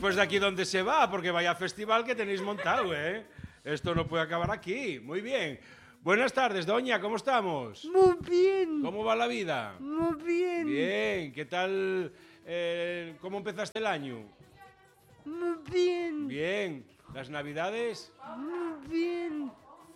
después de aquí, ¿dónde se va? Porque vaya festival que tenéis montado, ¿eh? Esto no puede acabar aquí. Muy bien. Buenas tardes, doña, ¿cómo estamos? Muy bien. ¿Cómo va la vida? Muy bien. Bien. ¿Qué tal? ¿Cómo empezaste el año? Muy bien. Bien. ¿Las navidades? Muy bien.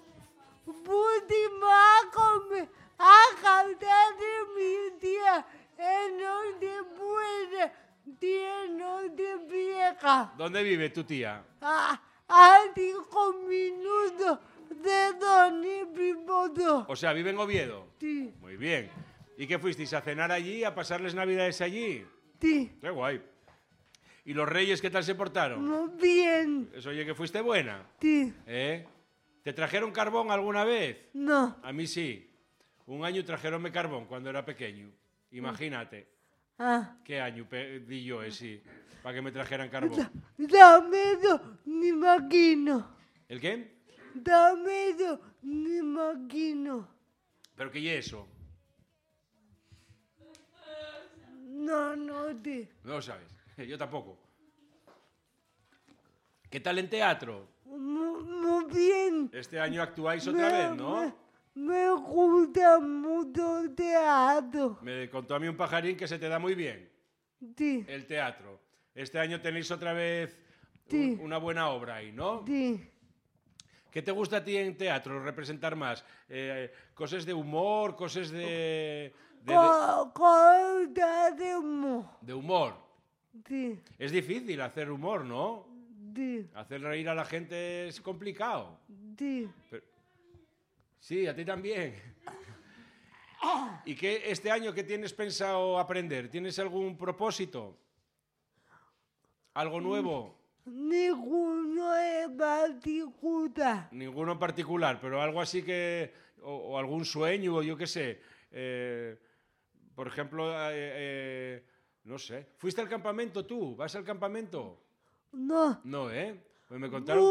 Última a cantar de mi tía en donde puede, tía no te vieja. ¿Dónde vive tu tía? A 5 minutos de donde vivo yo. O sea, vive en Oviedo. Sí, Muy bien. ¿Y qué fuisteis? ¿A cenar allí? ¿A pasarles navidades allí? sí. Qué guay. ¿Y los reyes qué tal se portaron? Muy bien. Eso oye que fuiste buena. Sí. ¿Eh? ¿Te trajeron carbón alguna vez? No. A mí sí. Un año trajeronme carbón cuando era pequeño. Imagínate. ¿Qué año di yo, sí? Para que me trajeran carbón. Dame eso, me imagino. ¿El qué? Dame eso, me imagino. ¿Pero qué y eso? No sé. No lo sabes. Yo tampoco. ¿Qué tal en teatro? Muy bien. Este año actuáis otra vez, ¿no? Me gusta mucho el teatro. Me contó a mí un pajarín que se te da muy bien. Sí, El teatro. Este año tenéis otra vez Sí. una buena obra ahí, ¿no? sí. ¿Qué te gusta a ti en teatro representar más? ¿Cosas de humor, cosas de Corta de humor. de humor? Sí, Es difícil hacer humor, ¿no? sí, Hacer reír a la gente es complicado. sí. Sí, a ti también. ¿Y qué este año qué tienes pensado aprender? ¿Tienes algún propósito? ¿Algo nuevo? Ninguno es particular. Ninguno en particular, pero algo así que... O algún sueño, o yo qué sé. Por ejemplo, no sé. ¿Fuiste al campamento tú? ¿Vas al campamento? No. No, ¿eh? Pues me contaron...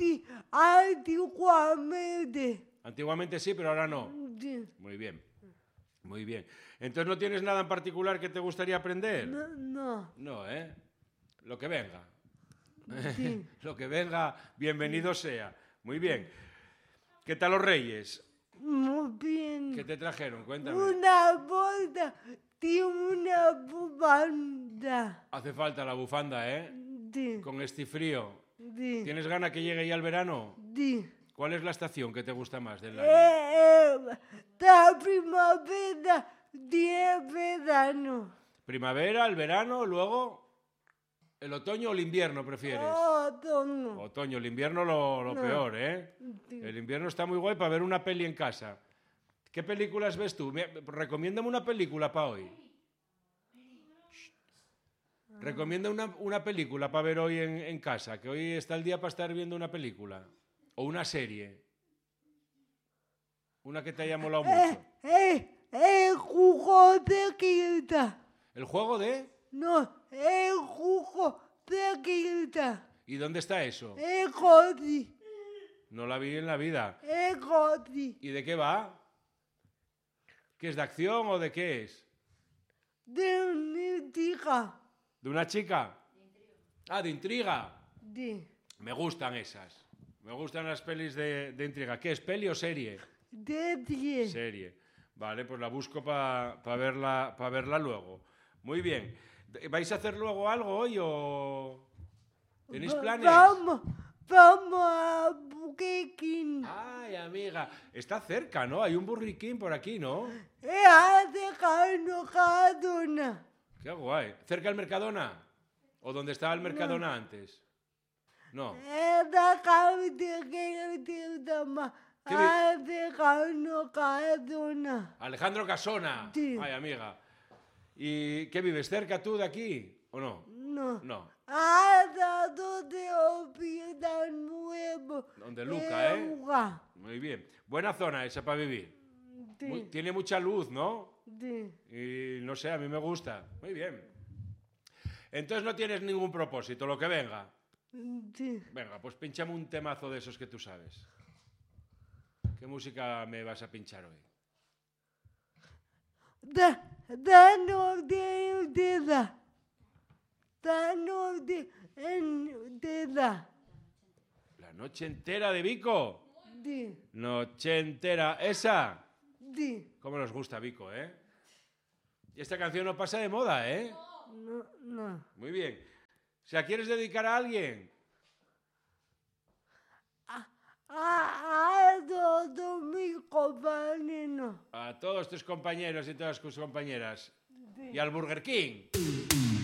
Antiguamente. Antiguamente sí, pero ahora no. Sí. Muy bien. Muy bien. Entonces, ¿no tienes nada en particular que te gustaría aprender? No. No, ¿eh? Lo que venga. Sí. Lo que venga, bienvenido sea. Muy bien. ¿Qué tal los Reyes? Muy bien. ¿Qué te trajeron? Cuéntame. Una bolsa de una bufanda. Hace falta la bufanda, ¿eh? Sí. Con este frío. Sí. ¿Tienes ganas que llegue ya el verano? Sí. ¿Cuál es la estación que te gusta más del año? La primavera de verano. ¿Primavera, el verano, luego el otoño o el invierno prefieres? Otoño. Otoño, el invierno lo No. peor, ¿eh? Sí. El invierno está muy guay para ver una peli en casa. ¿Qué películas ves tú? Recomiéndame una película para hoy. Recomienda una película para ver hoy en casa, que hoy está el día para estar viendo una película. O una serie. Una que te haya molado mucho. El jugo de quinta. ¿El juego de? No, el jugo de quinta. ¿Y dónde está eso? El coti. No la vi en la vida. El coti. ¿Y de qué va? ¿Qué es de acción o de qué es? De una chica. ¿De una chica? Ah, de intriga. Sí. Me gustan esas. Me gustan las pelis de intriga. ¿Qué es, peli o serie? De 10. Serie. Vale, pues la busco para verla luego. Muy bien. ¿Vais a hacer luego algo hoy o tenéis planes? Vamos a Burger King. Ay, amiga, está cerca, ¿no? Hay un Burger King por aquí, ¿no? Hace Mercadona. Qué guay. ¿Cerca del Mercadona? ¿O donde estaba el Mercadona antes? No. Esta carretera que se llama ¿Qué vi- Alejandro Cardona. Alejandro Casona. Sí. Ay, amiga. ¿Y qué vives? ¿Cerca tú de aquí o no? No. No. Hasta donde hospital nuevo. Donde Luca, ¿eh? Luca. Muy bien. Buena zona esa para vivir. Sí. Tiene mucha luz, ¿no? Sí. Y no sé, a mí me gusta. Muy bien. Entonces no tienes ningún propósito, lo que venga. Sí. Venga, pues pinchame un temazo de esos que tú sabes. ¿Qué música me vas a pinchar hoy? Danos de ayuda. La noche entera. La noche entera de Vico. Sí, Noche entera. ¿Esa? sí. ¿Cómo nos gusta Vico, eh? Y esta canción no pasa de moda, ¿eh? No, no. Muy bien. O sea, ¿quieres dedicar a alguien? A todos mis compañeros. A todos tus compañeros y todas tus compañeras. Sí. Y al Burger King.